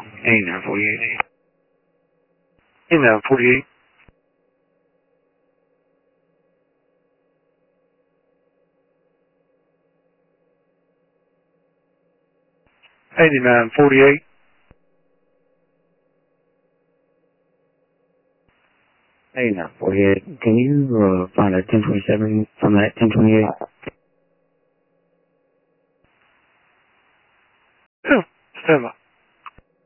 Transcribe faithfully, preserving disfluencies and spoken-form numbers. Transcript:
eighty-nine forty-eight. eighty-nine forty-eight. eighty-nine forty-eight. eighty-nine forty-eight. Can you uh, find a ten twenty-seven from that ten twenty-eight? Yeah, stand by.